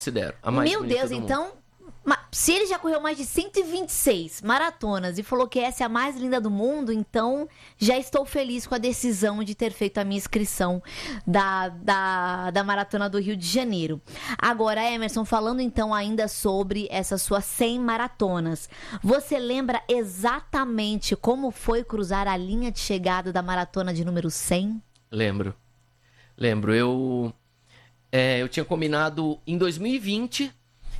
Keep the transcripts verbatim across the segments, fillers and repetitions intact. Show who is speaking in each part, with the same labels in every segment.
Speaker 1: considero a mais
Speaker 2: Meu
Speaker 1: bonita
Speaker 2: Deus,
Speaker 1: do mundo.
Speaker 2: então, ma- se ele já correu mais de cento e vinte e seis maratonas e falou que essa é a mais linda do mundo, então já estou feliz com a decisão de ter feito a minha inscrição da, da, da Maratona do Rio de Janeiro. Agora, Emerson, falando então ainda sobre essas suas cem maratonas, você lembra exatamente como foi cruzar a linha de chegada da maratona de número cem?
Speaker 1: Lembro. Lembro. Eu, é, eu tinha combinado em dois mil e vinte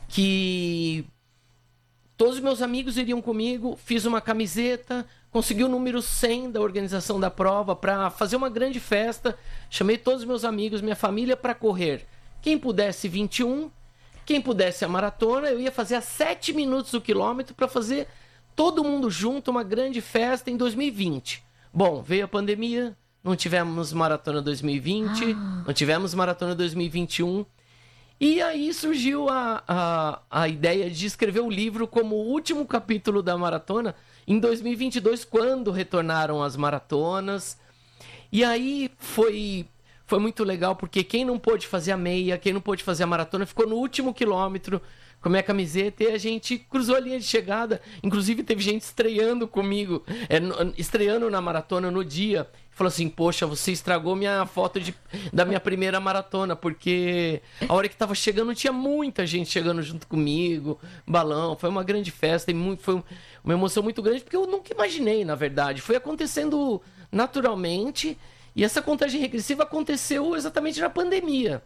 Speaker 1: que todos os meus amigos iriam comigo, fiz uma camiseta, consegui o número cem da organização da prova para fazer uma grande festa, chamei todos os meus amigos, minha família para correr. Quem pudesse vinte e um, quem pudesse a maratona, eu ia fazer a sete minutos o quilômetro para fazer todo mundo junto, uma grande festa em dois mil e vinte. Bom, veio a pandemia, não tivemos maratona dois mil e vinte, ah. não tivemos maratona dois mil e vinte e um. E aí surgiu a, a, a ideia de escrever o livro como o último capítulo da maratona em dois mil e vinte e dois, quando retornaram as maratonas. E aí foi, foi muito legal, porque quem não pôde fazer a meia, quem não pôde fazer a maratona, ficou no último quilômetro com a minha camiseta e a gente cruzou a linha de chegada. Inclusive teve gente estreando comigo, é, estreando na maratona no dia. Falou assim, poxa, você estragou minha foto de, da minha primeira maratona, porque a hora que tava chegando tinha muita gente chegando junto comigo, balão, foi uma grande festa e muito, foi uma emoção muito grande, porque eu nunca imaginei, na verdade. Foi acontecendo naturalmente e essa contagem regressiva aconteceu exatamente na pandemia.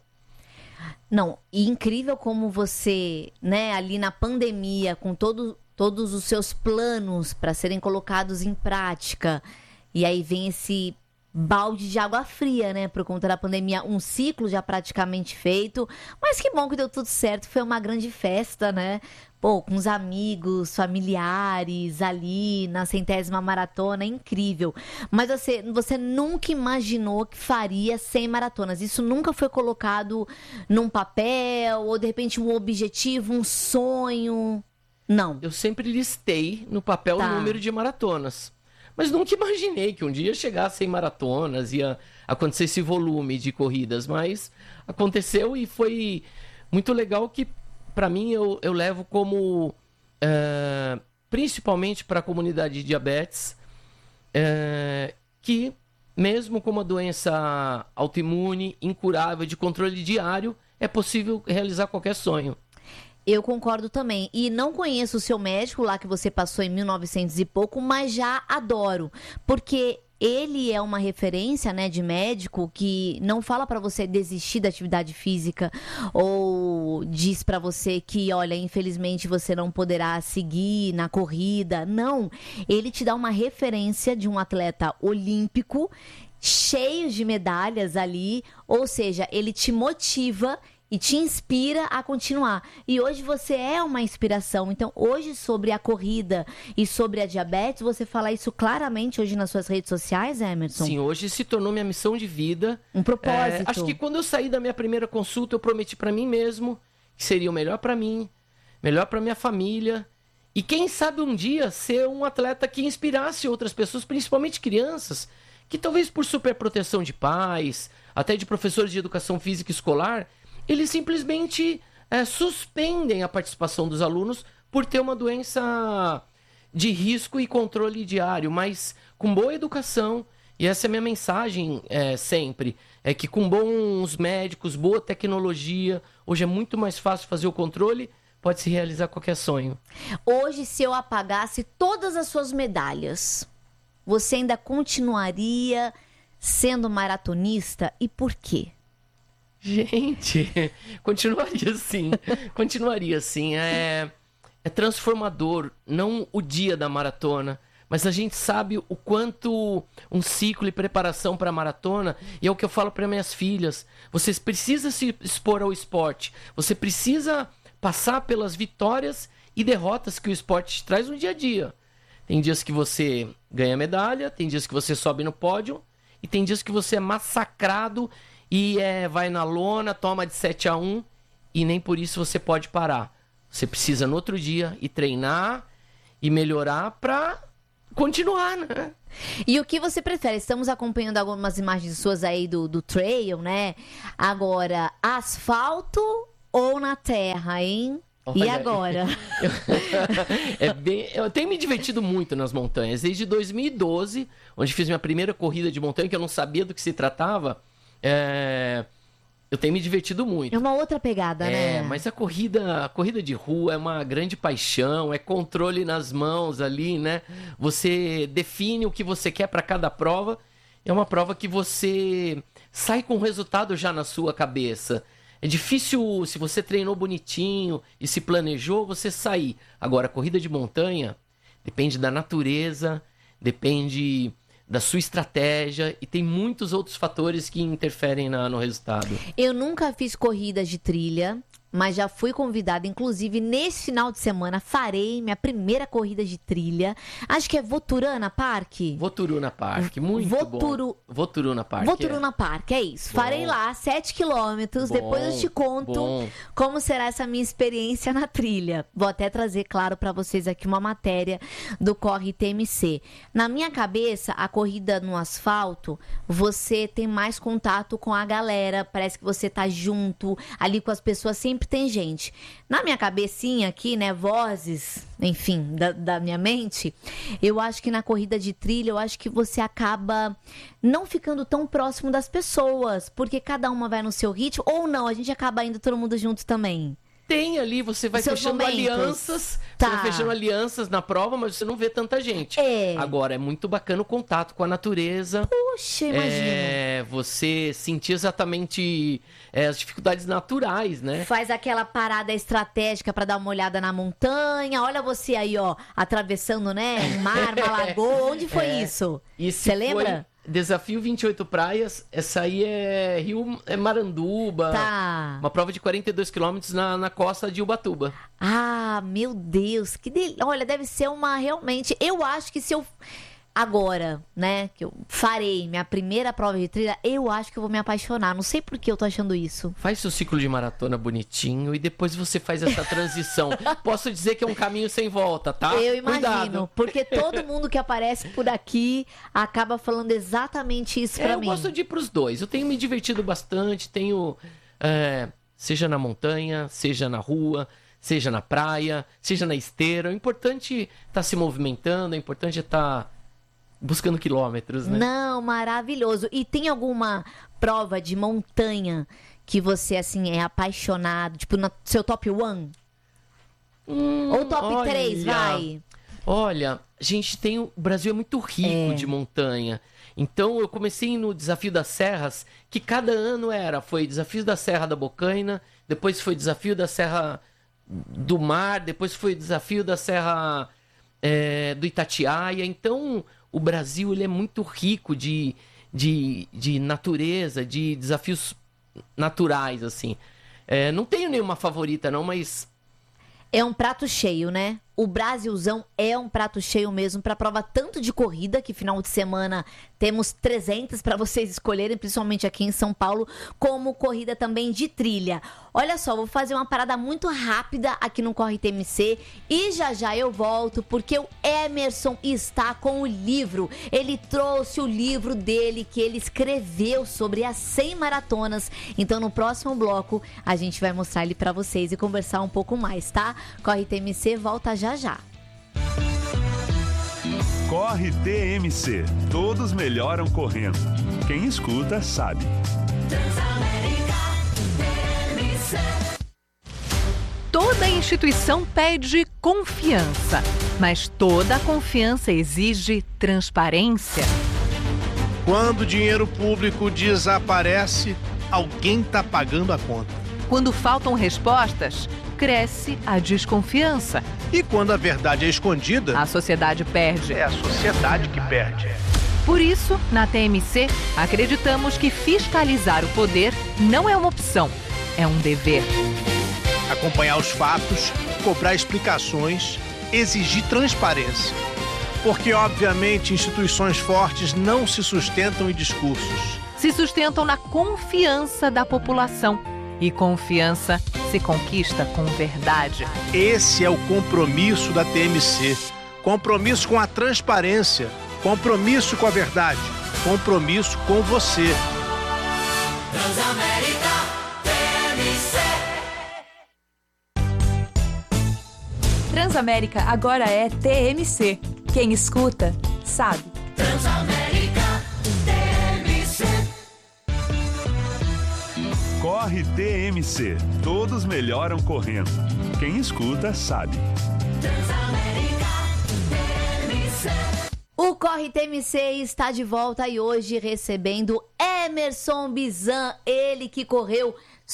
Speaker 2: Não, e incrível como você, né, ali na pandemia, com todo, todos os seus planos para serem colocados em prática, e aí vem esse balde de água fria, né, por conta da pandemia, um ciclo já praticamente feito, mas que bom que deu tudo certo, foi uma grande festa, né, pô, com os amigos, familiares ali na centésima maratona, incrível. Mas você, você nunca imaginou que faria cem maratonas, isso nunca foi colocado num papel, ou de repente um objetivo, um sonho, não?
Speaker 1: Eu sempre listei no papel
Speaker 2: Tá.
Speaker 1: o número de maratonas. Mas nunca imaginei que um dia chegassem maratonas, ia acontecer esse volume de corridas. Mas aconteceu e foi muito legal que, para mim, eu, eu levo como, é, principalmente para a comunidade de diabetes, é, que mesmo com uma doença autoimune, incurável, de controle diário, é possível realizar qualquer sonho.
Speaker 2: Eu concordo também. E não conheço o seu médico lá que você passou em mil e novecentos e pouco, mas já adoro. Porque ele é uma referência, né, de médico que não fala pra você desistir da atividade física ou diz pra você que, olha, infelizmente você não poderá seguir na corrida. Não. Ele te dá uma referência de um atleta olímpico cheio de medalhas ali. Ou seja, ele te motiva e te inspira a continuar. E hoje você é uma inspiração. Então, hoje, sobre a corrida e sobre a diabetes, você fala isso claramente hoje nas suas redes sociais, Emerson?
Speaker 1: Sim, hoje se tornou minha missão de vida.
Speaker 2: Um propósito.
Speaker 1: É, acho que quando eu saí da minha primeira consulta, eu prometi pra mim mesmo que seria o melhor pra mim, melhor pra minha família. E quem sabe um dia ser um atleta que inspirasse outras pessoas, principalmente crianças, que talvez por superproteção de pais, até de professores de educação física escolar, eles simplesmente é, suspendem a participação dos alunos por ter uma doença de risco e controle diário, mas com boa educação, e essa é a minha mensagem é, sempre, é que com bons médicos, boa tecnologia, hoje é muito mais fácil fazer o controle, pode-se realizar qualquer sonho.
Speaker 2: Hoje, se eu apagasse todas as suas medalhas, você ainda continuaria sendo maratonista? E por quê?
Speaker 1: Gente, continuaria assim, continuaria assim, é, é transformador, não o dia da maratona, mas a gente sabe o quanto um ciclo e preparação para a maratona, e é o que eu falo para minhas filhas, você precisa se expor ao esporte, você precisa passar pelas vitórias e derrotas que o esporte te traz no dia a dia. Tem dias que você ganha medalha, tem dias que você sobe no pódio, e tem dias que você é massacrado e é, vai na lona, toma de sete a um e nem por isso você pode parar. Você precisa no outro dia ir treinar e melhorar para continuar, né?
Speaker 2: E o que você prefere? Estamos acompanhando algumas imagens suas aí do, do trail, né? Agora, asfalto ou na terra, hein? Olha, e agora?
Speaker 1: Eu, é bem, eu tenho me divertido muito nas montanhas. Desde dois mil e doze, onde fiz minha primeira corrida de montanha, que eu não sabia do que se tratava, é, eu tenho me divertido muito.
Speaker 2: É uma outra pegada,
Speaker 1: é,
Speaker 2: né?
Speaker 1: É, mas a corrida, a corrida de rua é uma grande paixão, é controle nas mãos ali, né? Você define o que você quer para cada prova. É uma prova que você sai com o resultado já na sua cabeça. É difícil, se você treinou bonitinho e se planejou, você sair. Agora, a corrida de montanha depende da natureza, depende da sua estratégia e tem muitos outros fatores que interferem na, no resultado.
Speaker 2: Eu nunca fiz corridas de trilha, mas já fui convidada, inclusive nesse final de semana farei minha primeira corrida de trilha. Acho que é Voturuna Park.
Speaker 1: Voturuna Park, muito
Speaker 2: Voturu...
Speaker 1: bom. Voturuna Park.
Speaker 2: Voturuna
Speaker 1: é.
Speaker 2: Park, é isso.
Speaker 1: Bom.
Speaker 2: Farei lá sete quilômetros,
Speaker 1: Bom,
Speaker 2: depois eu te conto
Speaker 1: bom.
Speaker 2: como será essa minha experiência na trilha. Vou até trazer, claro, para vocês aqui uma matéria do Corre T M C. Na minha cabeça, a corrida no asfalto, você tem mais contato com a galera, parece que você tá junto ali com as pessoas, sempre tem gente. Na minha cabecinha aqui, né, vozes, enfim, da, da minha mente, eu acho que na corrida de trilha, eu acho que você acaba não ficando tão próximo das pessoas, porque cada uma vai no seu ritmo, ou não, a gente acaba indo todo mundo junto também.
Speaker 1: Tem ali, você vai
Speaker 2: Seus
Speaker 1: fechando
Speaker 2: momentos.
Speaker 1: alianças,
Speaker 2: Tá.
Speaker 1: você vai fechando alianças na prova, mas você não vê tanta gente.
Speaker 2: É.
Speaker 1: Agora, é muito bacana o contato com a natureza.
Speaker 2: Puxa, imagina.
Speaker 1: É, você sentir exatamente é, as dificuldades naturais, né?
Speaker 2: Faz aquela parada estratégica pra dar uma olhada na montanha. Olha você aí, ó, atravessando, né, um mar, uma lagoa. Onde foi
Speaker 1: É.
Speaker 2: isso?
Speaker 1: E se
Speaker 2: Você lembra?
Speaker 1: foi Desafio vinte e oito Praias, essa aí é Rio é Maranduba.
Speaker 2: Tá.
Speaker 1: Uma prova de quarenta e dois quilômetros na, na costa de Ubatuba.
Speaker 2: Ah, meu Deus, que del... Olha, deve ser uma realmente. Eu acho que se eu agora, né, que eu farei minha primeira prova de trilha, eu acho que eu vou me apaixonar. Não sei por que eu tô achando isso.
Speaker 1: Faz seu ciclo de maratona bonitinho e depois você faz essa transição. Posso dizer que é um caminho sem volta, tá?
Speaker 2: Eu imagino,
Speaker 1: Cuidado.
Speaker 2: porque todo mundo que aparece por aqui acaba falando exatamente isso pra
Speaker 1: É, eu
Speaker 2: mim.
Speaker 1: gosto de ir pros dois. Eu tenho me divertido bastante, tenho... é, seja na montanha, seja na rua, seja na praia, seja na esteira. O importante é estar se movimentando, é importante estar buscando quilômetros, né?
Speaker 2: Não, maravilhoso. E tem alguma prova de montanha que você, assim, é apaixonado? Tipo, no seu top one?
Speaker 1: Hum,
Speaker 2: Ou top
Speaker 1: olha,
Speaker 2: três, vai?
Speaker 1: Olha, a gente tem... O Brasil é muito rico
Speaker 2: É.
Speaker 1: de montanha. Então, eu comecei no Desafio das Serras, que cada ano era... Foi Desafio da Serra da Bocaina, depois foi Desafio da Serra do Mar, depois foi Desafio da Serra é, do Itatiaia. Então, o Brasil ele é muito rico de, de, de natureza, de desafios naturais, assim. É, não tenho nenhuma favorita, não, mas...
Speaker 2: É um prato cheio, né? O Brasilzão é um prato cheio mesmo para prova tanto de corrida, que final de semana temos trezentas para vocês escolherem, principalmente aqui em São Paulo, como corrida também de trilha. Olha só, vou fazer uma parada muito rápida aqui no Corre T M C e já já eu volto, porque o Emerson está com o livro. Ele trouxe o livro dele que ele escreveu sobre as cem maratonas. Então no próximo bloco a gente vai mostrar ele para vocês e conversar um pouco mais, tá? Corre T M C volta já. Já já.
Speaker 3: Corre T M C. Todos melhoram correndo. Quem escuta sabe.
Speaker 4: Toda instituição pede confiança, mas toda confiança exige transparência.
Speaker 5: Quando o dinheiro público desaparece, alguém está pagando a conta.
Speaker 4: Quando faltam respostas, cresce a desconfiança.
Speaker 5: E quando a verdade é escondida,
Speaker 4: A sociedade perde.
Speaker 5: é a sociedade que perde.
Speaker 4: Por isso, na T M C, acreditamos que fiscalizar o poder não é uma opção, é um dever.
Speaker 5: Acompanhar os fatos, cobrar explicações, exigir transparência. Porque, obviamente, instituições fortes não se sustentam em discursos.
Speaker 4: Se sustentam na confiança da população. E confiança se conquista com verdade.
Speaker 5: Esse é o compromisso da T M C. Compromisso com a transparência. Compromisso com a verdade. Compromisso com você.
Speaker 6: Transamérica T M C. Transamérica agora é T M C. Quem escuta, sabe.
Speaker 7: Transamérica T M C.
Speaker 3: Corre T M C. Todos melhoram correndo. Quem escuta, sabe.
Speaker 7: Transamérica T M C.
Speaker 2: O Corre T M C está de volta e hoje recebendo Emerson Bizan, ele que correu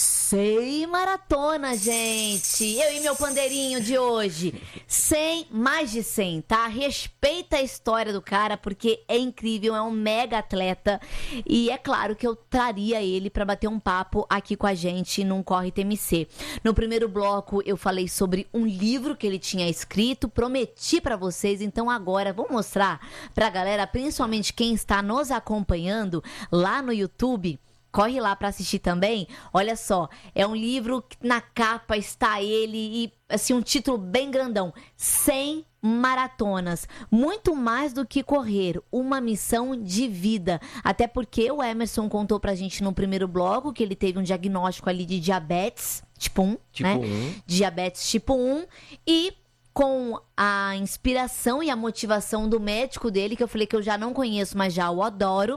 Speaker 2: cem maratonas, gente. Eu e meu pandeirinho de hoje. cem, mais de cem, tá? Respeita a história do cara, porque é incrível, é um mega atleta. E é claro que eu traria ele pra bater um papo aqui com a gente num Corre T M C. No primeiro bloco, eu falei sobre um livro que ele tinha escrito, prometi pra vocês, então agora vou mostrar pra galera, principalmente quem está nos acompanhando lá no YouTube. Corre lá para assistir também. Olha só, é um livro que na capa está ele e assim um título bem grandão, cem maratonas, muito mais do que correr, uma missão de vida. Até porque o Emerson contou pra gente no primeiro bloco que ele teve um diagnóstico ali de diabetes tipo um,
Speaker 1: Tipo
Speaker 2: né?
Speaker 1: um.
Speaker 2: Diabetes tipo um e com a inspiração e a motivação do médico dele, que eu falei que eu já não conheço, mas já o adoro,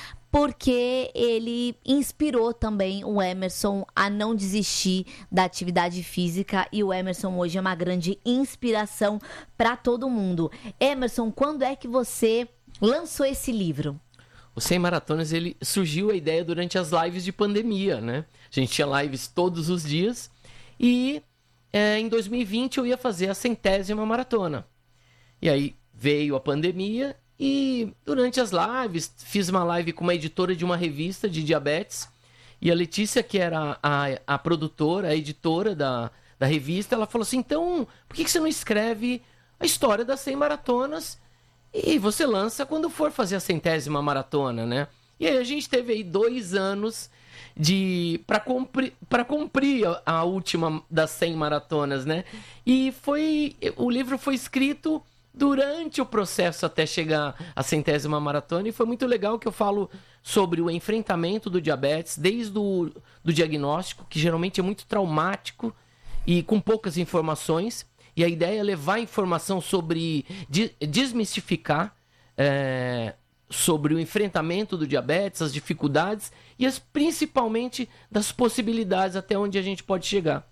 Speaker 2: porque ele inspirou também o Emerson a não desistir da atividade física e o Emerson hoje é uma grande inspiração para todo mundo. Emerson, quando é que você lançou esse livro?
Speaker 1: O cem Maratonas, ele surgiu a ideia durante as lives de pandemia, né? A gente tinha lives todos os dias e é, em dois mil e vinte eu ia fazer a centésima maratona. E aí veio a pandemia e durante as lives, fiz uma live com uma editora de uma revista de diabetes e a Letícia, que era a, a produtora, a editora da, da revista, ela falou assim, então, por que, que você não escreve a história das cem maratonas e você lança quando for fazer a centésima maratona, né? E aí a gente teve aí dois anos de para cumprir, para cumprir a, a última das cem maratonas, né? E foi, o livro foi escrito durante o processo até chegar à centésima maratona, e foi muito legal que eu falo sobre o enfrentamento do diabetes, desde o do diagnóstico, que geralmente é muito traumático e com poucas informações, e a ideia é levar informação sobre, de, desmistificar é, sobre o enfrentamento do diabetes, as dificuldades e as, principalmente das possibilidades até onde a gente pode chegar.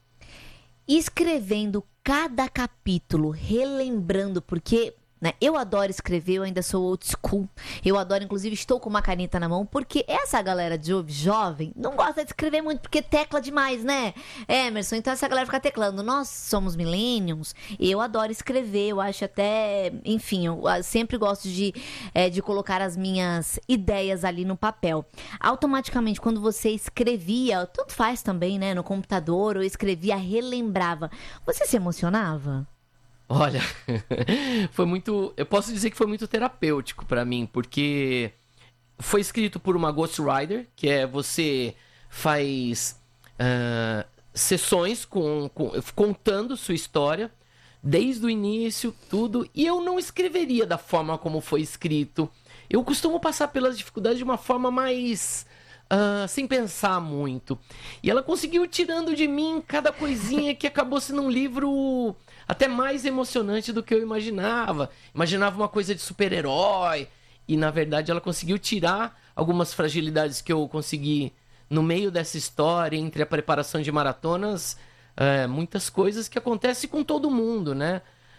Speaker 2: Escrevendo cada capítulo, relembrando, porque né, eu adoro escrever, eu ainda sou old school, eu adoro, inclusive estou com uma caneta na mão, porque essa galera de jovem não gosta de escrever muito, porque tecla demais, né, Emerson? Então essa galera fica teclando. Nós somos millennials, eu adoro escrever, eu acho até, enfim, eu sempre gosto de, é, de colocar as minhas ideias ali no papel. Automaticamente, quando você escrevia, tanto faz também, né, no computador, ou escrevia, relembrava, você se emocionava?
Speaker 1: Olha, foi muito, eu posso dizer que foi muito terapêutico para mim, porque foi escrito por uma ghostwriter, que é você faz uh, sessões com, com, contando sua história, desde o início, tudo, e eu não escreveria da forma como foi escrito. Eu costumo passar pelas dificuldades de uma forma mais... Uh, sem pensar muito. E ela conseguiu tirando de mim cada coisinha que acabou sendo um livro até mais emocionante do que eu imaginava. Imaginava uma coisa de super-herói. E, na verdade, ela conseguiu tirar algumas fragilidades que eu consegui no meio dessa história, entre a preparação de maratonas, uh, muitas coisas que acontecem com todo mundo, né?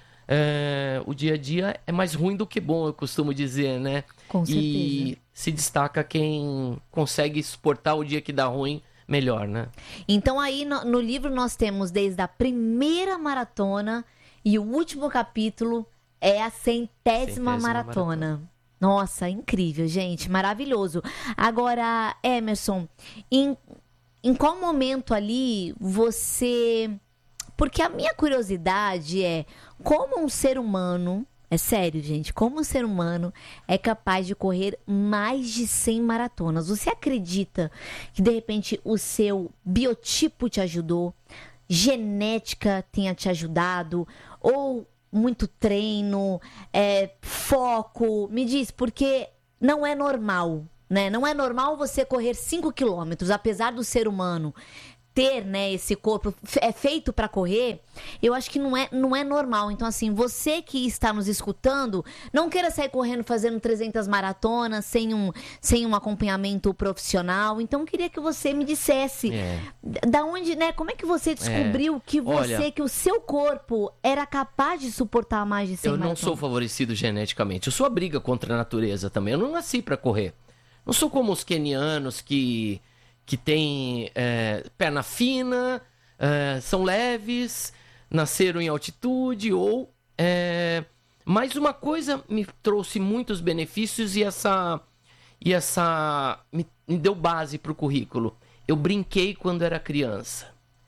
Speaker 1: Uh, o dia a dia é mais ruim do que bom, eu costumo dizer, né?
Speaker 2: Com certeza.
Speaker 1: E se destaca quem consegue suportar o dia que dá ruim melhor, né?
Speaker 2: Então aí no, no livro nós temos desde a primeira maratona e o último capítulo é a centésima,
Speaker 1: Centésima
Speaker 2: maratona.
Speaker 1: maratona.
Speaker 2: Nossa, incrível, gente, maravilhoso. Agora, Emerson, em, em qual momento ali você... Porque a minha curiosidade é como um ser humano... É sério, gente, como um ser humano é capaz de correr mais de cem maratonas? Você acredita que, de repente, o seu biotipo te ajudou, genética tenha te ajudado, ou muito treino, é, foco? Me diz, porque não é normal, né? Não é normal você correr cinco quilômetros, apesar do ser humano ter, né, esse corpo é feito para correr, eu acho que não é, não é normal. Então, assim, você que está nos escutando, não queira sair correndo fazendo trezentas maratonas sem um, sem um acompanhamento profissional. Então, eu queria que você me dissesse
Speaker 1: É.
Speaker 2: da onde, né, como é que você descobriu que você,
Speaker 1: Olha,
Speaker 2: que o seu corpo era capaz de suportar mais de cem
Speaker 1: Eu não
Speaker 2: maratonas?
Speaker 1: sou favorecido geneticamente. Eu sou a briga contra a natureza também. Eu não nasci para correr. Não sou como os quenianos que, que têm é, perna fina, é, são leves, nasceram em altitude ou... É... Mas uma coisa me trouxe muitos benefícios e essa, e essa me, me deu base para o currículo. Eu brinquei quando era criança.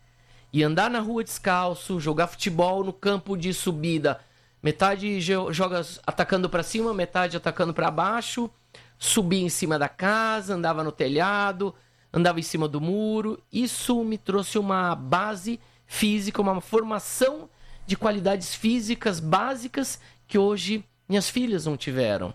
Speaker 1: E andar na rua descalço, jogar futebol no campo de subida. Metade joga atacando para cima, metade atacando para baixo. Subia em cima da casa, andava no telhado, andava em cima do muro. Isso me trouxe uma base física, uma formação de qualidades físicas básicas que hoje minhas filhas não tiveram.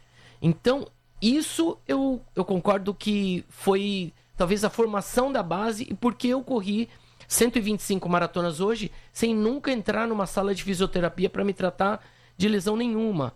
Speaker 1: Então, isso eu, eu concordo que foi talvez a formação da base e porque eu corri cento e vinte e cinco maratonas hoje sem nunca entrar numa sala de fisioterapia para me tratar de lesão nenhuma.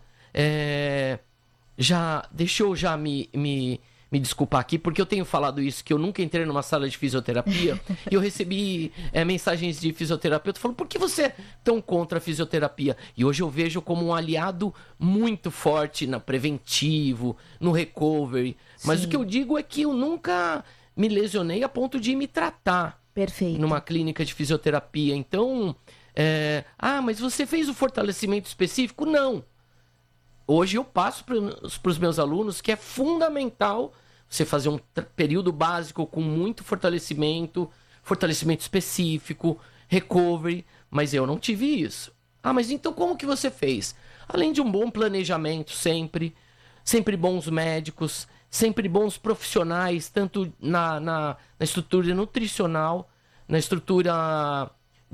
Speaker 1: É... Já, deixa eu já me, me, me desculpar aqui, porque eu tenho falado isso, que eu nunca entrei numa sala de fisioterapia e eu recebi é, mensagens de fisioterapeuta falando, por que você é tão contra a fisioterapia? E hoje eu vejo como um aliado muito forte no preventivo, no recovery. Mas
Speaker 2: Sim.
Speaker 1: o que eu digo é que eu nunca me lesionei a ponto de me tratar.
Speaker 2: Perfeito.
Speaker 1: Numa clínica de fisioterapia. Então, é... ah, mas você fez o fortalecimento específico? Não. Hoje eu passo para os meus alunos que é fundamental você fazer um período básico com muito fortalecimento, fortalecimento específico, recovery, mas eu não tive isso. Ah, mas então como que você fez? Além de um bom planejamento sempre, sempre bons médicos, sempre bons profissionais, tanto na, na, na estrutura nutricional, na estrutura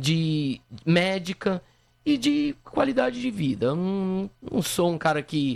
Speaker 1: de médica e de qualidade de vida. Eu não, não sou um cara que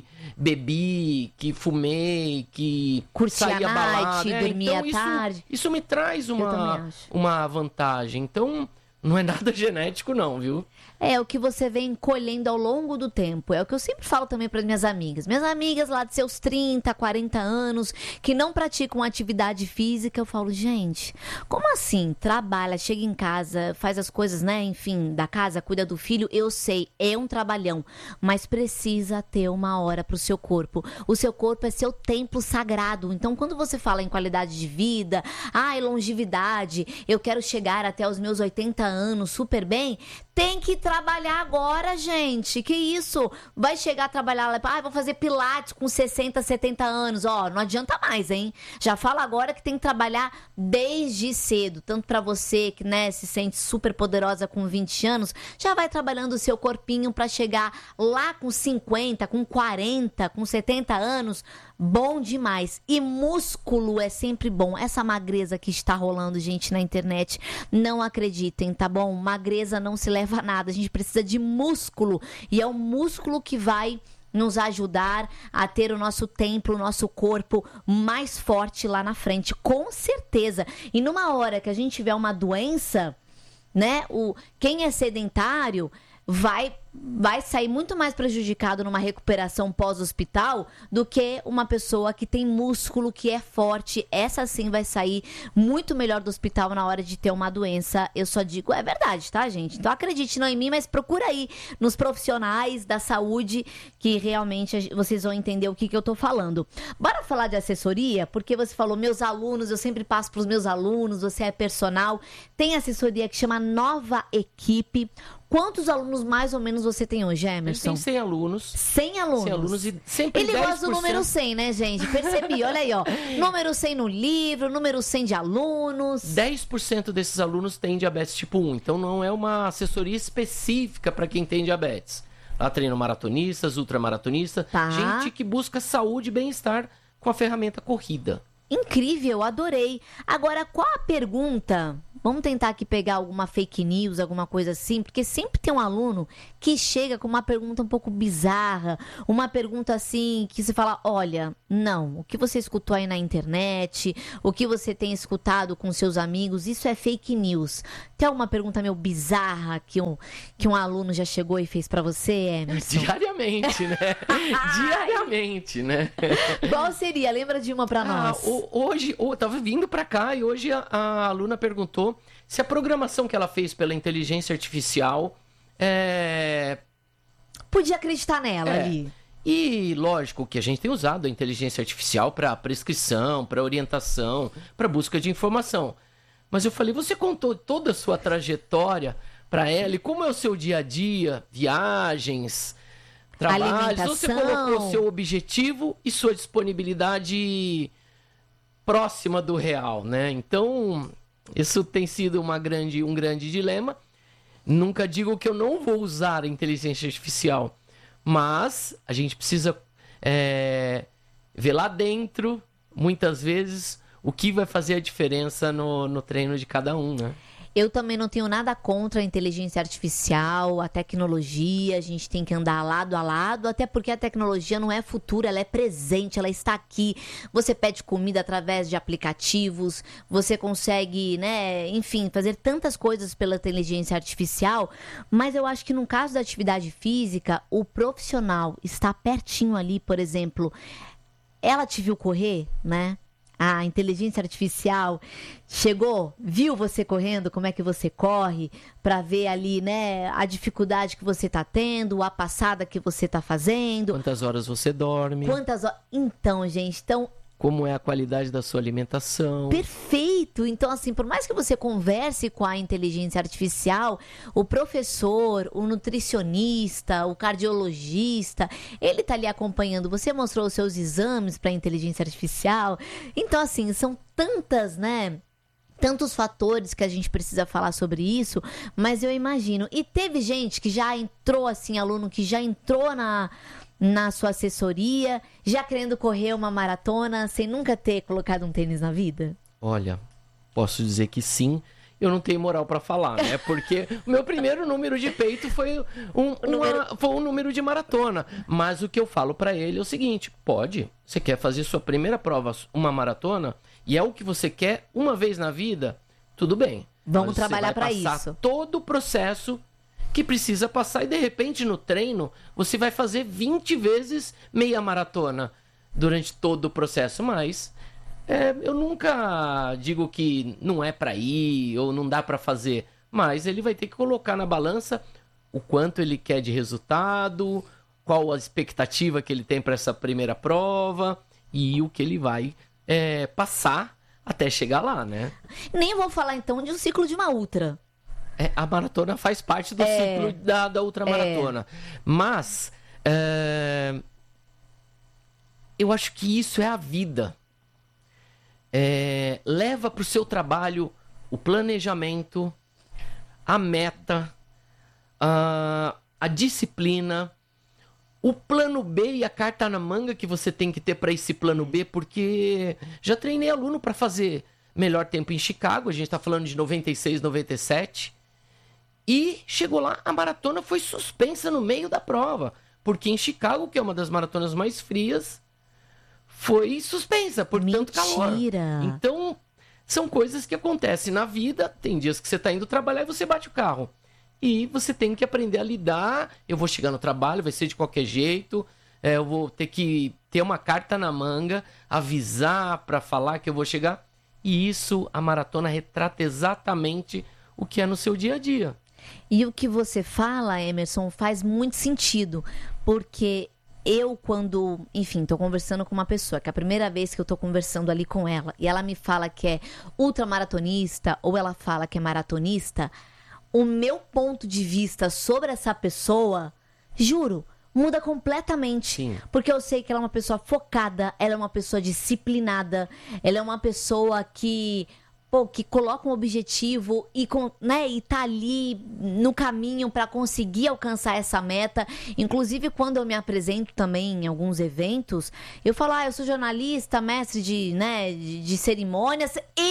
Speaker 1: bebi, que fumei, que
Speaker 2: Curti a
Speaker 1: saía
Speaker 2: night,
Speaker 1: balada. É,
Speaker 2: dormia
Speaker 1: então
Speaker 2: à
Speaker 1: isso,
Speaker 2: tarde.
Speaker 1: isso me traz
Speaker 2: também
Speaker 1: uma,
Speaker 2: acho.
Speaker 1: uma vantagem. Então, não é nada genético não, viu?
Speaker 2: É o que você vem colhendo ao longo do tempo. É o que eu sempre falo também para minhas amigas. Minhas amigas lá de seus trinta, quarenta anos, que não praticam atividade física, eu falo, gente, como assim? Trabalha, chega em casa, faz as coisas, né? Enfim, da casa, cuida do filho. Eu sei, é um trabalhão, mas precisa ter uma hora pro seu corpo. O seu corpo é seu templo sagrado. Então, quando você fala em qualidade de vida, ai, longevidade, eu quero chegar até os meus oitenta anos super bem, tem que trabalhar agora, gente. Que isso? Vai chegar a trabalhar lá, ah, vou fazer pilates com sessenta, setenta anos. Ó, não adianta mais, hein? Já fala agora que tem que trabalhar desde cedo. Tanto pra você que, né, se sente super poderosa com vinte anos, já vai trabalhando o seu corpinho pra chegar lá com cinquenta, com quarenta, com setenta anos. Bom demais. E músculo é sempre bom. Essa magreza que está rolando, gente, na internet, não acreditem, tá bom? Magreza não se leva a nada. A gente precisa de músculo. E é o músculo que vai nos ajudar a ter o nosso templo, o nosso corpo mais forte lá na frente. Com certeza. E numa hora que a gente tiver uma doença, né? O, quem é sedentário vai... vai sair muito mais prejudicado numa recuperação pós-hospital do que uma pessoa que tem músculo, que é forte. Essa sim vai sair muito melhor do hospital na hora de ter uma doença. Eu só digo, é verdade, tá, gente? Então acredite não em mim, mas procura aí nos profissionais da saúde que realmente vocês vão entender o que, que eu tô falando. Bora falar de assessoria? Porque você falou, meus alunos, eu sempre passo pros meus alunos, você é personal. Tem assessoria que chama Nova Equipe. Quantos alunos mais ou menos você tem hoje,
Speaker 1: A gente
Speaker 2: Emerson?
Speaker 1: tem cem alunos.
Speaker 2: cem alunos.
Speaker 1: cem alunos e sempre
Speaker 2: Ele
Speaker 1: dez por
Speaker 2: gosta do
Speaker 1: cento.
Speaker 2: número cem, né, gente? Percebi, olha aí, ó. Número cem no livro, número cem de alunos.
Speaker 1: dez por cento desses alunos têm diabetes tipo um. Então não é uma assessoria específica para quem tem diabetes. Lá treino maratonistas, ultramaratonistas,
Speaker 2: Tá.
Speaker 1: gente que busca saúde e bem-estar com a ferramenta corrida.
Speaker 2: Incrível, adorei. Agora, qual a pergunta, Vamos tentar aqui pegar alguma fake news, alguma coisa assim, porque sempre tem um aluno que chega com uma pergunta um pouco bizarra, uma pergunta assim que você fala, olha, não, o que você escutou aí na internet, o que você tem escutado com seus amigos, isso é fake news. Tem alguma pergunta meio bizarra que um, que um aluno já chegou e fez pra você, Emerson?
Speaker 1: Diariamente, né? Diariamente, né?
Speaker 2: Qual seria? Lembra de uma pra
Speaker 1: Ah,
Speaker 2: nós?
Speaker 1: o- hoje, eu tava vindo pra cá e hoje a, a aluna perguntou se a programação que ela fez pela inteligência artificial é...
Speaker 2: Podia acreditar nela
Speaker 1: É.
Speaker 2: ali.
Speaker 1: E lógico que a gente tem usado a inteligência artificial para prescrição, para orientação, para busca de informação. Mas eu falei, você contou toda a sua trajetória para ela e como é o seu dia a dia, viagens, trabalhos, você
Speaker 2: Alimentação.
Speaker 1: colocou seu objetivo e sua disponibilidade próxima do real, né? Então, isso tem sido uma grande, um grande dilema. Nunca digo que eu não vou usar a inteligência artificial, mas a gente precisa é, ver lá dentro, muitas vezes, o que vai fazer a diferença no, no treino de cada um, né?
Speaker 2: Eu também não tenho nada contra a inteligência artificial, a tecnologia, a gente tem que andar lado a lado, até porque a tecnologia não é futuro, ela é presente, ela está aqui. Você pede comida através de aplicativos, você consegue, né, enfim, fazer tantas coisas pela inteligência artificial, mas eu acho que no caso da atividade física, o profissional está pertinho ali, por exemplo, ela te viu correr, né? A inteligência artificial chegou, viu você correndo, como é que você corre, para ver ali, né, a dificuldade que você tá tendo, a passada que você tá fazendo,
Speaker 1: Quantas horas você dorme,
Speaker 2: quantas horas. Então, gente, então,
Speaker 1: como é a qualidade da sua alimentação.
Speaker 2: perfeito. Então, assim, por mais que você converse com a inteligência artificial, o professor, o nutricionista, o cardiologista, ele tá ali acompanhando. Você mostrou os seus exames para a inteligência artificial. Então, assim, são tantas, né? Tantos fatores que a gente precisa falar sobre isso, mas eu imagino. E teve gente que já entrou, assim, aluno que já entrou na, na sua assessoria, já querendo correr uma maratona, sem nunca ter colocado um tênis na vida?
Speaker 1: Olha, posso dizer que sim. Eu não tenho moral pra falar, né? Porque o meu primeiro número de peito foi um, uma- foi um número de maratona. Mas o que eu falo pra ele é o seguinte: pode, você quer fazer sua primeira prova, uma maratona, e é o que você quer uma vez na vida, tudo bem.
Speaker 2: Vamos
Speaker 1: Mas você
Speaker 2: trabalhar
Speaker 1: vai
Speaker 2: pra
Speaker 1: passar
Speaker 2: isso.
Speaker 1: todo o processo que precisa passar e de repente no treino você vai fazer vinte vezes meia maratona durante todo o processo, mas é, eu nunca digo que não é pra ir ou não dá pra fazer, mas ele vai ter que colocar na balança o quanto ele quer de resultado, qual a expectativa que ele tem para essa primeira prova e o que ele vai é, passar até chegar lá, né?
Speaker 2: Nem vou falar, então, de um ciclo de uma ultra.
Speaker 1: É, a maratona faz parte do
Speaker 2: É.
Speaker 1: ciclo da, da ultramaratona. Mas é, eu acho que isso é a vida. É, leva para o seu trabalho o planejamento, a meta, a, a disciplina, o plano B e a carta na manga que você tem que ter para esse plano B, porque já treinei aluno para fazer melhor tempo em Chicago, a gente está falando de noventa e seis, noventa e sete, e chegou lá, a maratona foi suspensa no meio da prova, porque em Chicago, que é uma das maratonas mais frias, foi suspensa por tanto calor.
Speaker 2: Mentira.
Speaker 1: Então, são coisas que acontecem na vida. Tem dias que você está indo trabalhar e você bate o carro. E você tem que aprender a lidar. Eu vou chegar no trabalho, vai ser de qualquer jeito. É, eu vou ter que ter uma carta na manga, avisar para falar que eu vou chegar. E isso, a maratona retrata exatamente o que é no seu dia a dia.
Speaker 2: E o que você fala, Emerson, faz muito sentido, porque eu, quando, enfim, tô conversando com uma pessoa, que é a primeira vez que eu tô conversando ali com ela, e ela me fala que é ultramaratonista, ou ela fala que é maratonista, o meu ponto de vista sobre essa pessoa, juro, muda completamente.
Speaker 1: Sim.
Speaker 2: Porque eu sei que ela é uma pessoa focada, ela é uma pessoa disciplinada, ela é uma pessoa que, pô, que coloca um objetivo e, com, né, e tá ali no caminho para conseguir alcançar essa meta. Inclusive, quando eu me apresento também em alguns eventos, eu falo, ah, eu sou jornalista, mestre de, né, de, de cerimônias e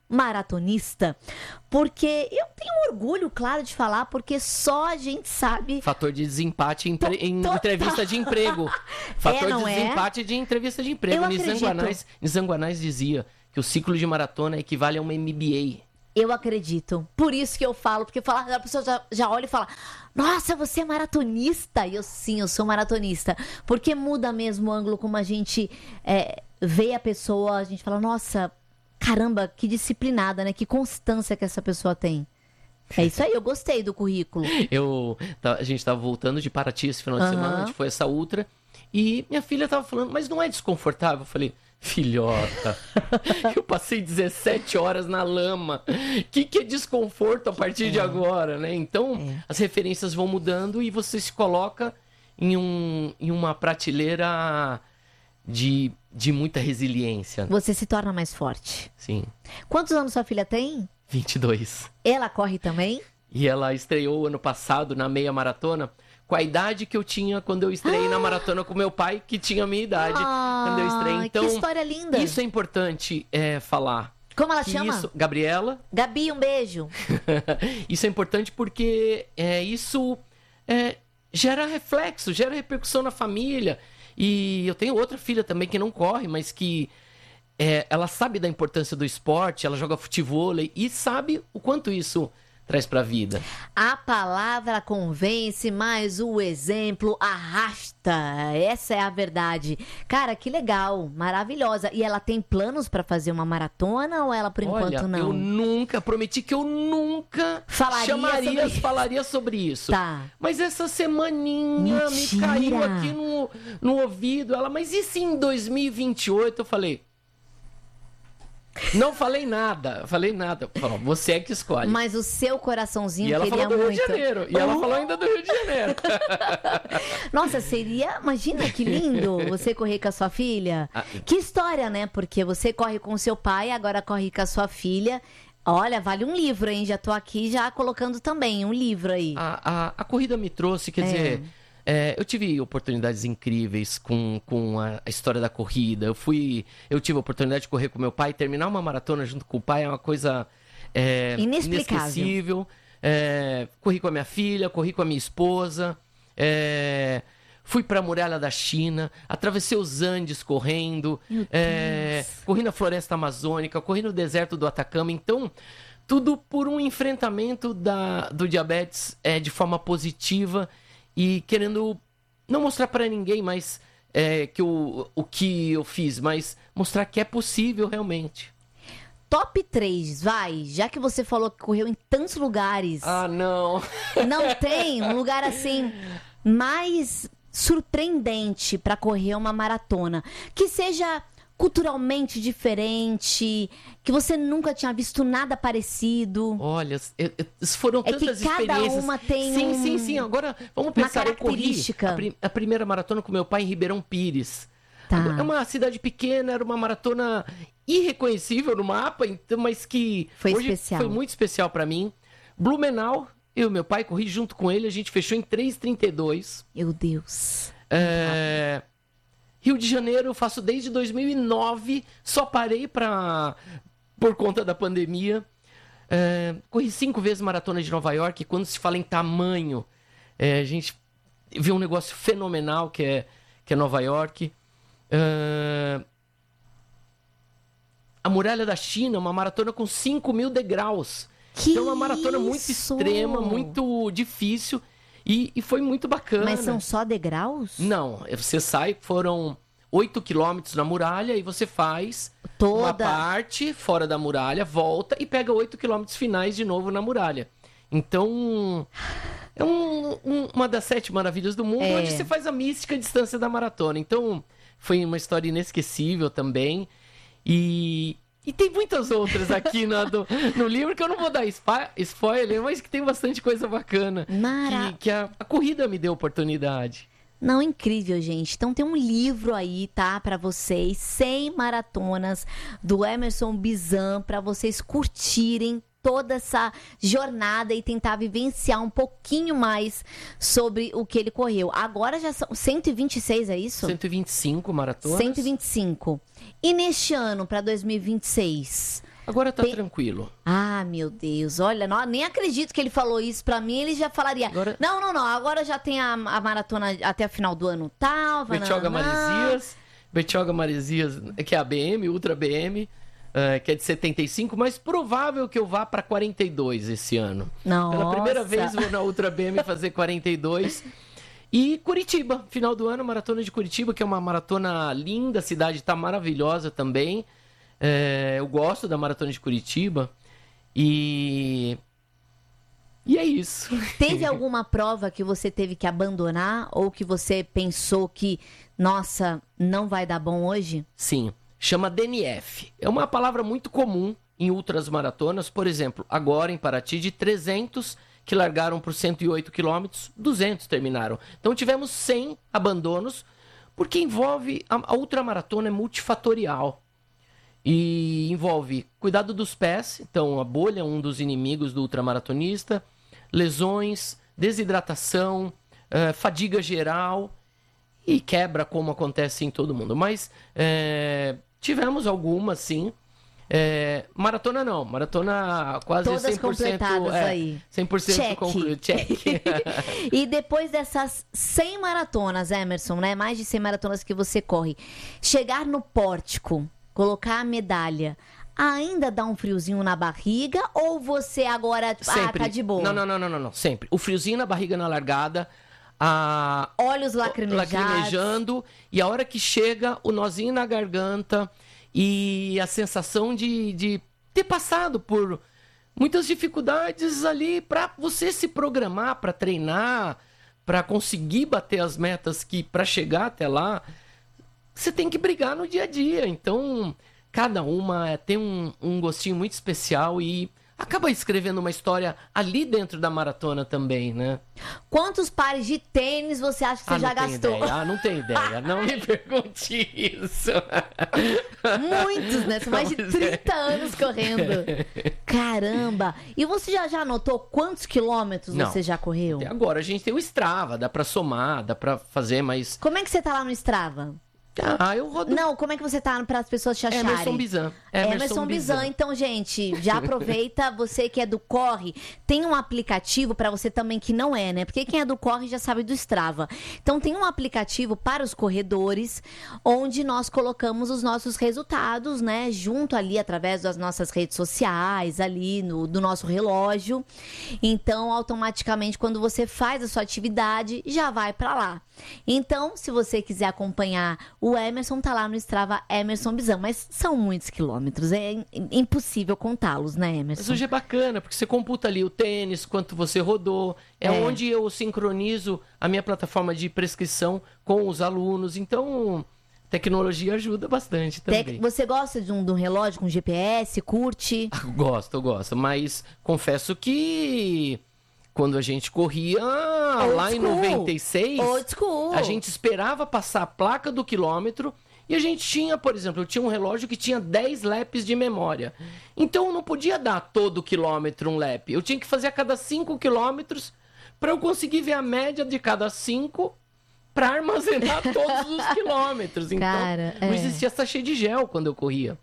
Speaker 2: maratonista? Porque eu tenho orgulho, claro, de falar, porque só a gente sabe...
Speaker 1: Fator de desempate em, entre- em
Speaker 2: Total.
Speaker 1: entrevista de emprego. Fator
Speaker 2: É, não
Speaker 1: de
Speaker 2: é?
Speaker 1: desempate de entrevista de emprego.
Speaker 2: Eu
Speaker 1: Nizam
Speaker 2: acredito.
Speaker 1: Guanais, Nizam Guanais dizia que o ciclo de maratona equivale a uma M B A.
Speaker 2: Eu acredito. Por isso que eu falo, porque fala, a pessoa já, já olha e fala: nossa, você é maratonista? E eu, sim, eu sou maratonista. Porque muda mesmo o ângulo como a gente é, vê a pessoa, a gente fala: nossa, caramba, que disciplinada, né? Que constância que essa pessoa tem. É isso aí, eu gostei do currículo.
Speaker 1: Eu, tá, a gente tava voltando de Paraty esse final de
Speaker 2: Aham.
Speaker 1: semana, a gente foi essa ultra, e minha filha tava falando, mas não é desconfortável? Eu falei, filhota, eu passei dezessete horas na lama. O que, que é desconforto a partir de agora, né? Então,
Speaker 2: É.
Speaker 1: as referências vão mudando e você se coloca em, um, em uma prateleira de, de muita resiliência.
Speaker 2: Você se torna mais forte.
Speaker 1: Sim,
Speaker 2: Quantos anos sua filha tem?
Speaker 1: vinte e dois.
Speaker 2: Ela corre também?
Speaker 1: E ela estreou ano passado na meia maratona com a idade que eu tinha quando eu estreiei na maratona com meu pai, que tinha a minha idade quando eu estreiei.
Speaker 2: Ah,
Speaker 1: Então,
Speaker 2: que história linda.
Speaker 1: isso é importante é, falar.
Speaker 2: Como ela
Speaker 1: Que
Speaker 2: chama?
Speaker 1: isso, Gabriela.
Speaker 2: Gabi, um beijo.
Speaker 1: Isso é importante porque é, isso é, gera reflexo, gera repercussão na família. E eu tenho outra filha também que não corre, mas que é, ela sabe da importância do esporte, ela joga futevôlei e sabe o quanto isso traz pra vida.
Speaker 2: A palavra convence, mas o exemplo arrasta. Essa é a verdade. Cara, que legal, maravilhosa. E ela tem planos pra fazer uma maratona ou ela por enquanto
Speaker 1: Olha,
Speaker 2: não?
Speaker 1: eu nunca, prometi que eu nunca
Speaker 2: Falaria
Speaker 1: chamaria,
Speaker 2: sobre-
Speaker 1: falaria sobre isso.
Speaker 2: Tá.
Speaker 1: Mas essa semaninha
Speaker 2: Mentira.
Speaker 1: me caiu aqui no, no ouvido. Ela, mas e se em dois mil e vinte e oito? Eu falei... Não falei nada, falei nada. Falou, você é que escolhe.
Speaker 2: Mas o seu coraçãozinho
Speaker 1: E ela
Speaker 2: queria
Speaker 1: falou do
Speaker 2: muito.
Speaker 1: Rio de Janeiro. E ela
Speaker 2: Oh!
Speaker 1: falou ainda do Rio de Janeiro.
Speaker 2: Nossa, seria... Imagina que lindo você correr com a sua filha.
Speaker 1: Ah,
Speaker 2: Que história, né? Porque você corre com o seu pai, agora corre com a sua filha. Olha, vale um livro, hein? Já tô aqui já colocando também um livro aí.
Speaker 1: A, a, a corrida me trouxe, quer
Speaker 2: É.
Speaker 1: dizer, é, eu tive oportunidades incríveis com, com a, a história da corrida. Eu fui, eu tive a oportunidade de correr com meu pai, terminar uma maratona junto com o pai é uma coisa é,
Speaker 2: Inexplicável.
Speaker 1: inesquecível. É, corri com a minha filha, corri com a minha esposa, é, fui para a muralha da China, atravessei os Andes correndo,
Speaker 2: Meu
Speaker 1: é,
Speaker 2: Deus.
Speaker 1: corri na floresta amazônica, corri no deserto do Atacama. Então, tudo por um enfrentamento da, do diabetes é, de forma positiva e querendo não mostrar para ninguém mais é, que eu, o que eu fiz, mas mostrar que é possível realmente.
Speaker 2: Top três, vai. Já que você falou que correu em tantos lugares.
Speaker 1: Ah, não.
Speaker 2: Não tem um lugar assim mais surpreendente pra correr uma maratona, que seja culturalmente diferente, que você nunca tinha visto nada parecido.
Speaker 1: Olha, eu- eu- foram
Speaker 2: É que
Speaker 1: tantas
Speaker 2: cada
Speaker 1: experiências.
Speaker 2: uma tem
Speaker 1: sim,
Speaker 2: um-
Speaker 1: sim, sim. Agora, vamos
Speaker 2: uma
Speaker 1: pensar, eu corri
Speaker 2: característica.
Speaker 1: a, pri- a primeira maratona com meu pai em Ribeirão Pires.
Speaker 2: Tá.
Speaker 1: Agora, é uma cidade pequena, era uma maratona irreconhecível no mapa, então, mas que
Speaker 2: Foi
Speaker 1: hoje
Speaker 2: especial.
Speaker 1: foi muito especial pra mim. Blumenau, eu e meu pai corri junto com ele, a gente fechou em três e trinta e dois.
Speaker 2: Meu Deus.
Speaker 1: É, Rio de Janeiro eu faço desde dois mil e nove, só parei pra... por conta da pandemia. É, corri cinco vezes maratona de Nova York, e quando se fala em tamanho, é, a gente vê um negócio fenomenal que é, que é Nova York. É, a Muralha da China, uma maratona com cinco mil degraus.
Speaker 2: Que
Speaker 1: então é uma maratona muito
Speaker 2: isso?
Speaker 1: extrema, muito difícil e, e foi muito bacana.
Speaker 2: Mas são só degraus?
Speaker 1: Não, você sai, foram oito quilômetros na muralha e você faz uma
Speaker 2: Toda.
Speaker 1: parte fora da muralha, volta e pega oito quilômetros finais de novo na muralha. Então, é um- um- uma das sete maravilhas do mundo,
Speaker 2: É.
Speaker 1: onde você faz a mística distância da maratona. Então, foi uma história inesquecível também. E, e tem muitas outras aqui na- do- no livro que eu não vou dar spa- spoiler, mas que tem bastante coisa bacana.
Speaker 2: Mara-
Speaker 1: Que, que a, a corrida me deu oportunidade.
Speaker 2: Não, incrível, gente. Então tem um livro aí, tá? Pra vocês, cem maratonas do Emerson Bizan, pra vocês curtirem toda essa jornada e tentar vivenciar um pouquinho mais sobre o que ele correu. Agora já são cento e vinte e seis, é isso?
Speaker 1: cento e vinte e cinco maratonas.
Speaker 2: cento e vinte e cinco. E neste ano, pra dois mil e vinte e seis,
Speaker 1: Agora tá
Speaker 2: Tem-
Speaker 1: tranquilo.
Speaker 2: Ah, meu Deus. Olha, não, nem acredito que ele falou isso pra mim. Ele já falaria.
Speaker 1: Agora-
Speaker 2: Não, não, não. Agora já tem a, a maratona até o final do ano tal. vai
Speaker 1: Betioga
Speaker 2: nananã.
Speaker 1: Maresias, Betioga Maresias, que é a B M, Ultra B M, eh, que é de setenta e cinco, mas provável que eu vá para quarenta e dois esse ano.
Speaker 2: Nossa.
Speaker 1: Pela primeira vez vou na Ultra B M fazer quarenta e dois. E Curitiba, final do ano, Maratona de Curitiba, que é uma maratona linda, a cidade está maravilhosa também. Eh, eu gosto da Maratona de Curitiba. E... E é isso.
Speaker 2: Teve alguma prova que você teve que abandonar ou que você pensou que, nossa, não vai dar bom hoje?
Speaker 1: Sim, chama D N F. É uma palavra muito comum em ultras maratonas. Por exemplo, agora em Paraty, de trezentos que largaram por cento e oito quilômetros, duzentos terminaram. Então tivemos cem abandonos, porque envolve... A, a ultramaratona é multifatorial. E envolve cuidado dos pés, então a bolha é um dos inimigos do ultramaratonista, lesões, desidratação, eh, fadiga geral e quebra, como acontece em todo mundo. Mas eh, tivemos algumas, sim. Eh, maratona não, maratona quase
Speaker 2: Todas
Speaker 1: cem por cento,
Speaker 2: completadas
Speaker 1: é,
Speaker 2: aí.
Speaker 1: cem por cento
Speaker 2: Check.
Speaker 1: concluído. Check.
Speaker 2: E depois dessas cem maratonas, Emerson, né? Mais de cem maratonas que você corre, chegar no pórtico, colocar a medalha, ainda dá um friozinho na barriga ou você agora, tipo, ah, tá de boa?
Speaker 1: Não, não, não, não, não, não, sempre. O friozinho na barriga na largada, a
Speaker 2: Olhos lacrimejados.
Speaker 1: lacrimejando, e a hora que chega, o nozinho na garganta e a sensação de, de ter passado por muitas dificuldades ali para você se programar, para treinar, para conseguir bater as metas que para chegar até lá, você tem que brigar no dia a dia. Então, cada uma é, tem um, um gostinho muito especial e acaba escrevendo uma história ali dentro da maratona também, né?
Speaker 2: Quantos pares de tênis você acha que você
Speaker 1: ah,
Speaker 2: já
Speaker 1: não tenho
Speaker 2: gastou?
Speaker 1: Ideia. Ah, não tenho ideia. Não me pergunte isso.
Speaker 2: Muitos, né? São mais de
Speaker 1: Pois é.
Speaker 2: trinta anos correndo. Caramba! E você já, já anotou quantos quilômetros
Speaker 1: Não.
Speaker 2: você já correu?
Speaker 1: Até agora a gente tem o Strava, dá pra somar, dá pra fazer, mas...
Speaker 2: Como é que você tá lá no Strava?
Speaker 1: Ah, eu rodo...
Speaker 2: Não, como é que você tá para as pessoas te acharem?
Speaker 1: Emerson Bizan.
Speaker 2: Emerson Bizan. Então, gente, já aproveita, você que é do Corre, tem um aplicativo para você também que não é, né? Porque quem é do Corre já sabe do Strava. Então, tem um aplicativo para os corredores, onde nós colocamos os nossos resultados, né? Junto ali, através das nossas redes sociais, ali no, do nosso relógio. Então, automaticamente, quando você faz a sua atividade, já vai para lá. Então, se você quiser acompanhar o Emerson, tá lá no Strava Emerson Bizan, mas são muitos quilômetros, é in- impossível contá-los, né,
Speaker 1: Mas
Speaker 2: Emerson?
Speaker 1: hoje é bacana, porque você computa ali o tênis, quanto você rodou. É,
Speaker 2: É.
Speaker 1: onde eu sincronizo a minha plataforma de prescrição com os alunos. Então, tecnologia ajuda bastante também.
Speaker 2: Tec- Você gosta de um, de um relógio com G P S, curte?
Speaker 1: Gosto, eu gosto. Mas confesso que quando a gente corria lá em
Speaker 2: school.
Speaker 1: noventa e seis,
Speaker 2: Old school.
Speaker 1: a gente esperava passar a placa do quilômetro e a gente tinha, por exemplo, eu tinha um relógio que tinha dez laps de memória. Então eu não podia dar todo quilômetro um lap. Eu tinha que fazer a cada cinco quilômetros para eu conseguir ver a média de cada cinco para armazenar todos os quilômetros. Então
Speaker 2: Cara,
Speaker 1: não
Speaker 2: é.
Speaker 1: existia sachê de gel quando eu corria.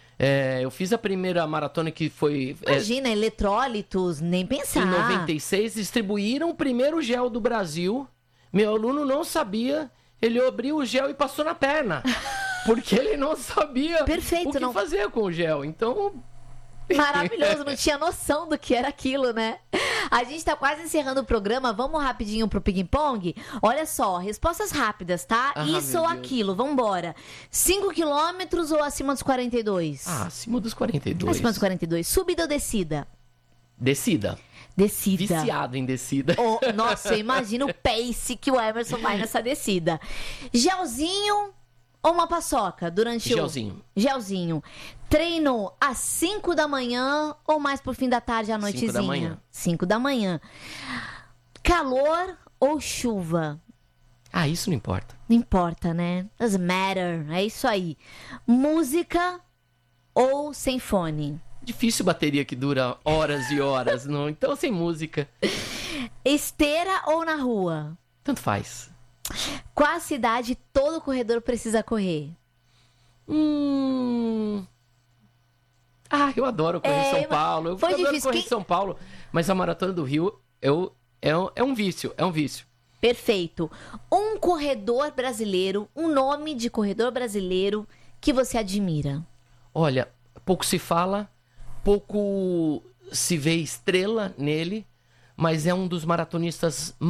Speaker 1: É, eu fiz a primeira maratona que foi é,
Speaker 2: Imagina, eletrólitos, nem pensar.
Speaker 1: em noventa e seis, distribuíram o primeiro gel do Brasil. Meu aluno não sabia, ele abriu o gel e passou na perna. Porque ele não sabia
Speaker 2: Perfeito,
Speaker 1: o que
Speaker 2: não-
Speaker 1: fazer com o gel. Então,
Speaker 2: Maravilhoso, não tinha noção do que era aquilo, né? A gente tá quase encerrando o programa, vamos rapidinho pro ping-pong? Olha só, respostas rápidas, tá?
Speaker 1: Ah,
Speaker 2: Isso
Speaker 1: meu
Speaker 2: ou
Speaker 1: Deus.
Speaker 2: aquilo, vambora. cinco quilômetros ou acima dos quarenta e dois?
Speaker 1: ah, acima dos quarenta e dois.
Speaker 2: Acima dos quarenta e dois. Subida ou descida?
Speaker 1: Descida.
Speaker 2: Descida.
Speaker 1: Viciado em descida.
Speaker 2: Oh, nossa, eu imagino o pace que o Emerson vai nessa descida. Gelzinho ou uma paçoca durante
Speaker 1: Gelzinho.
Speaker 2: o... Gelzinho. Treino às cinco da manhã ou mais pro fim da tarde à
Speaker 1: Cinco
Speaker 2: noitezinha?
Speaker 1: da manhã.
Speaker 2: cinco da manhã. Calor ou chuva?
Speaker 1: Ah, isso não importa.
Speaker 2: Não importa, né? Doesn't matter. É isso aí. Música ou sem fone?
Speaker 1: Difícil bateria que dura horas e horas, não. Então, sem música.
Speaker 2: Esteira ou na rua?
Speaker 1: Tanto faz.
Speaker 2: Qual a cidade todo corredor precisa correr?
Speaker 1: Hum... Ah, eu adoro correr
Speaker 2: É,
Speaker 1: em São
Speaker 2: mas
Speaker 1: Paulo. Eu
Speaker 2: foi
Speaker 1: adoro
Speaker 2: difícil.
Speaker 1: correr
Speaker 2: Quem-
Speaker 1: em São Paulo. Mas a Maratona do Rio eu, é, um- é um vício, é um vício.
Speaker 2: Perfeito. Um corredor brasileiro, um nome de corredor brasileiro que você admira.
Speaker 1: Olha, pouco se fala, pouco se vê estrela nele, mas é um dos maratonistas